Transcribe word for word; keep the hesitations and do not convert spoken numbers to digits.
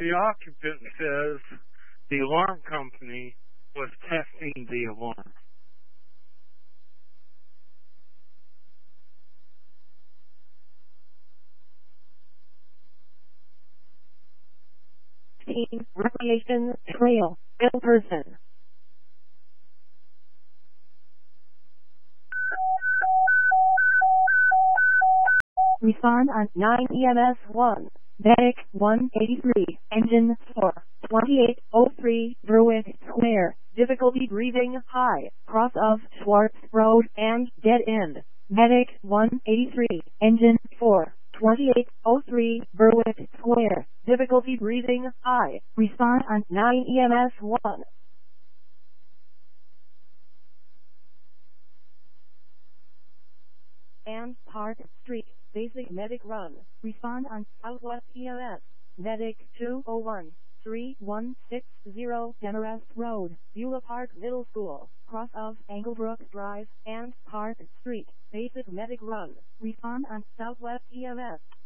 the occupant says the alarm company was testing the alarm. Recreation Trail, Bill Person. Respond on nine E M S one. Medic one eighty-three, Engine four, twenty-eight oh three, Druid Square. Difficulty breathing high, cross of Schwartz Road and dead end. Medic one eighty-three, Engine four, twenty-eight oh three, Berwick Square. Difficulty breathing high. Respond on nine E M S one. And Park Street, Basic Medic Run. Respond on Southwest E M S. Medic two oh one, three one six zero, Demarest Road, Beulah Park Middle School, cross of Anglebrook Drive and Park Street. Basic Medic Run. Respond on Southwest E M S.